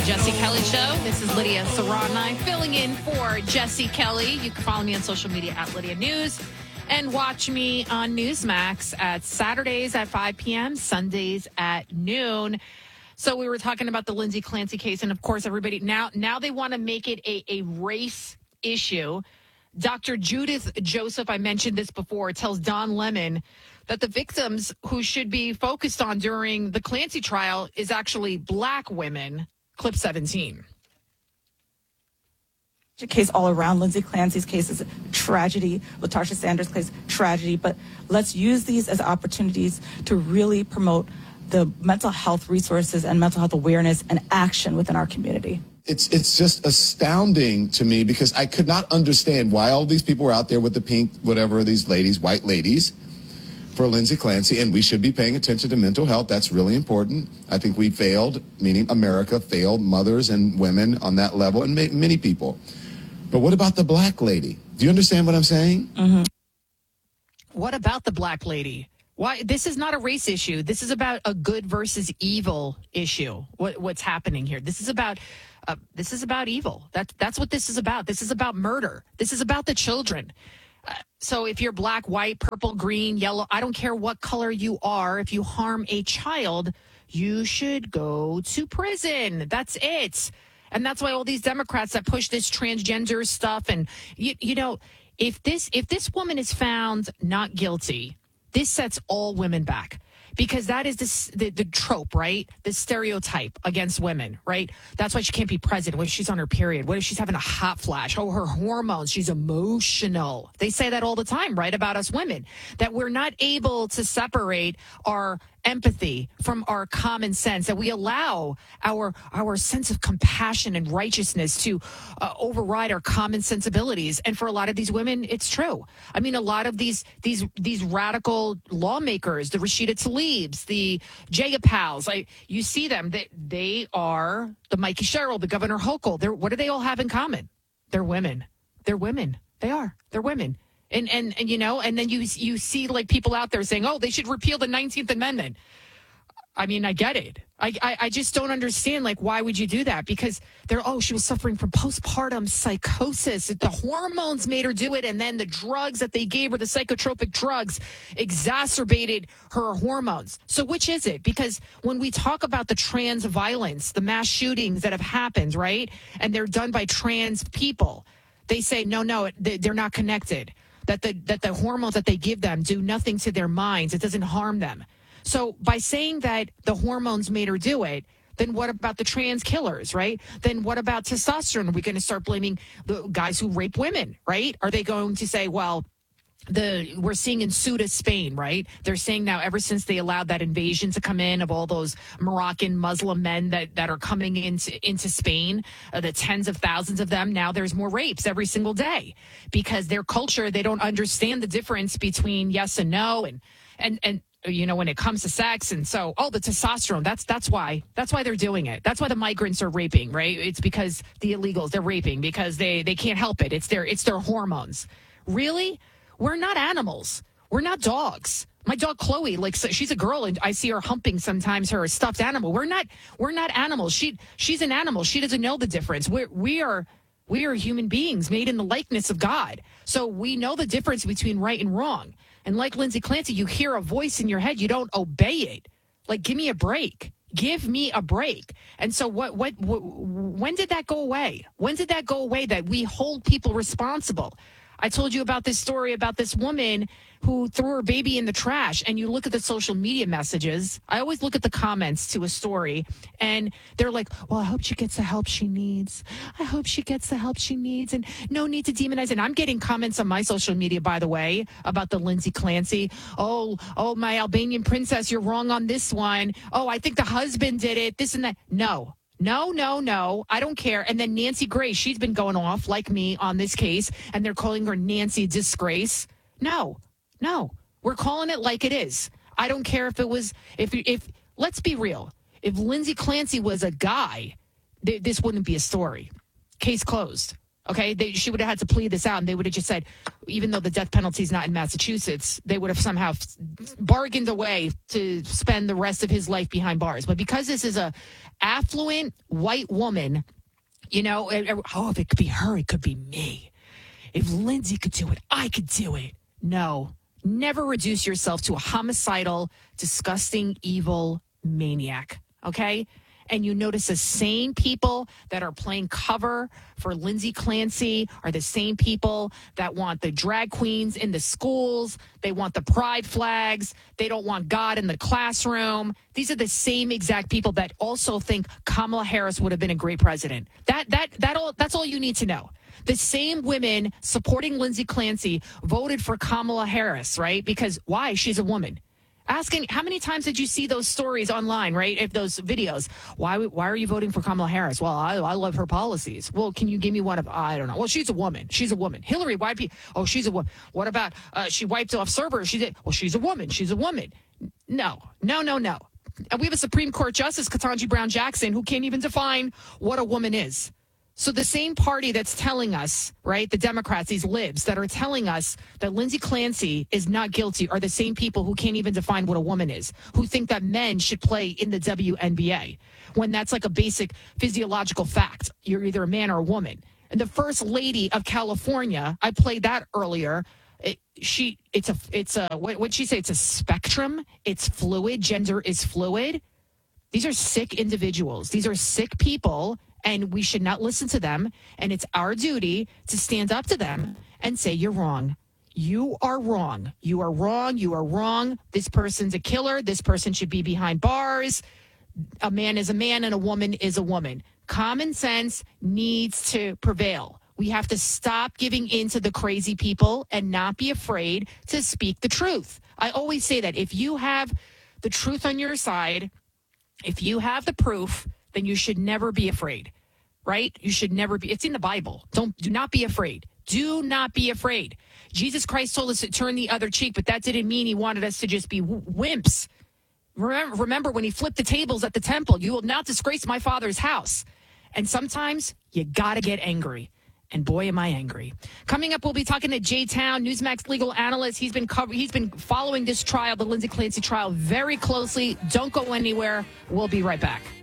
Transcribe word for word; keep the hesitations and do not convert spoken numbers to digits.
Jesse Kelly Show. This is Lydia Serrani filling in for Jesse Kelly. You can follow me on social media at Lydia News and watch me on Newsmax at Saturdays at five p.m., Sundays at noon. So we were talking about the Lindsay Clancy case, and of course, everybody now now they want to make it a, a race issue. Doctor Judith Joseph, I mentioned this before, tells Don Lemon that the victims who should be focused on during the Clancy trial is actually black women. Clip seventeen. Case all around. Lindsay Clancy's case is a tragedy. LaTarsha Sanders' case, tragedy. But let's use these as opportunities to really promote the mental health resources and mental health awareness and action within our community. It's it's just astounding to me because I could not understand why all these people were out there with the pink, whatever, these ladies, white ladies, for Lindsay Clancy, and we should be paying attention to mental health. That's really important. I think we failed, meaning America failed mothers and women on that level, and ma- many people. But what about the black lady? Do you understand what I'm saying? Mm-hmm. What about the black lady? Why? This is not a race issue. This is about a good versus evil issue. What, what's happening here? This is about uh, this is about evil. That, that's what this is about. This is about murder. This is about the children. Uh, so if you're black, white, purple, green, yellow, I don't care what color you are. If you harm a child, you should go to prison. That's it. And that's why all these Democrats that push this transgender stuff and, you, you know, if this if this woman is found not guilty, this sets all women back. Because that is this, the, the trope, right? The stereotype against women, right? That's why she can't be president. What if she's on her period? What if she's having a hot flash? Oh, her hormones. She's emotional. They say that all the time, right, about us women, that we're not able to separate our empathy from our common sense, that we allow our our sense of compassion and righteousness to uh, override our common sensibilities. And for a lot of these women, it's true. I mean, a lot of these these these radical lawmakers, the Rashida Tlaibs, the Jayapals, I, you see them, they, they are the Mikey Sherrill, the Governor Hochul. They're, what do they all have in common? They're women. They're women. They are. They're women. And, and, and, you know, and then you you see like people out there saying, oh, they should repeal the nineteenth Amendment. I mean, I get it. I, I, I just don't understand, like, why would you do that? Because they're, oh, she was suffering from postpartum psychosis. The hormones made her do it. And then the drugs that they gave her, the psychotropic drugs, exacerbated her hormones. So which is it? Because when we talk about the trans violence, the mass shootings that have happened, right, and they're done by trans people, they say, no, no, they're not connected. That the that the hormones that they give them do nothing to their minds. It doesn't harm them. So by saying that the hormones made her do it, then what about the trans killers, right? Then what about testosterone? Are we going to start blaming the guys who rape women, right? Are they going to say, well, the we're seeing in Ceuta, Spain, right? They're saying now ever since they allowed that invasion to come in of all those Moroccan Muslim men that, that are coming into, into Spain, uh, the tens of thousands of them, now there's more rapes every single day because their culture, they don't understand the difference between yes and no. And, and, and, you know, when it comes to sex. And so, oh, the testosterone, that's that's why. That's why they're doing it. That's why the migrants are raping, right? It's because the illegals, they're raping because they, they can't help it. It's their it's their hormones. Really? We're not animals. We're not dogs. My dog Chloe, like so she's a girl, and I see her humping sometimes her stuffed animal. We're not we're not animals. She she's an animal. She doesn't know the difference. We we are we are human beings made in the likeness of God. So we know the difference between right and wrong. And like Lindsay Clancy, you hear a voice in your head, you don't obey it. Like, give me a break. Give me a break. And so what, what, what, when did that go away? When did that go away that we hold people responsible? I told you about this story about this woman who threw her baby in the trash, and you look at the social media messages. I always look at the comments to a story, and they're like, well, I hope she gets the help she needs. I hope she gets the help she needs, and no need to demonize. And I'm getting comments on my social media, by the way, about the Lindsay Clancy. Oh, oh, my Albanian princess, you're wrong on this one. Oh, I think the husband did it, this and that. No. No, no, no. I don't care. And then Nancy Grace, she's been going off like me on this case, and they're calling her Nancy Disgrace. No, no. We're calling it like it is. I don't care if it was, if, if let's be real. If Lindsay Clancy was a guy, th- this wouldn't be a story. Case closed. Okay, they, she would have had to plead this out, and they would have just said, even though the death penalty is not in Massachusetts, they would have somehow bargained a way to spend the rest of his life behind bars. But because this is a affluent white woman, you know, oh, if it could be her, it could be me. If Lindsay could do it, I could do it. No, never reduce yourself to a homicidal, disgusting, evil maniac. Okay. And you notice the same people that are playing cover for Lindsay Clancy are the same people that want the drag queens in the schools. They want the pride flags. They don't want God in the classroom. These are the same exact people that also think Kamala Harris would have been a great president. That that that all that's all you need to know. The same women supporting Lindsay Clancy voted for Kamala Harris, right? Because why? She's a woman. Asking, how many times did you see those stories online, right? If those videos, why why are you voting for Kamala Harris? Well, I, I love her policies. Well, can you give me one of, I don't know. Well, she's a woman. She's a woman. Hillary, why be, oh, she's a woman. What about, uh, she wiped off servers. She did, well, she's a woman. She's a woman. No, no, no, no. And we have a Supreme Court Justice, Ketanji Brown Jackson, who can't even define what a woman is. So the same party that's telling us, right, the Democrats, these libs that are telling us that Lindsay Clancy is not guilty are the same people who can't even define what a woman is, who think that men should play in the W N B A, when that's like a basic physiological fact. You're either a man or a woman. And the first lady of California, I played that earlier. It, she, it's a, it's a, what would she say? It's a spectrum. It's fluid. Gender is fluid. These are sick individuals. These are sick people. And we should not listen to them. And it's our duty to stand up to them and say, you're wrong. You are wrong. You are wrong. You are wrong. This person's a killer. This person should be behind bars. A man is a man and a woman is a woman. Common sense needs to prevail. We have to stop giving in to the crazy people and not be afraid to speak the truth. I always say that if you have the truth on your side, if you have the proof, then you should never be afraid, right? You should never be. It's in the Bible. Don't, do not be afraid. Do not be afraid. Jesus Christ told us to turn the other cheek, but that didn't mean he wanted us to just be wimps. Remember, remember when he flipped the tables at the temple, you will not disgrace my Father's house. And sometimes you got to get angry. And boy, am I angry. Coming up, we'll be talking to Jay Town, Newsmax legal analyst. He's been cover- he's been following this trial, the Lindsay Clancy trial, very closely. Don't go anywhere. We'll be right back.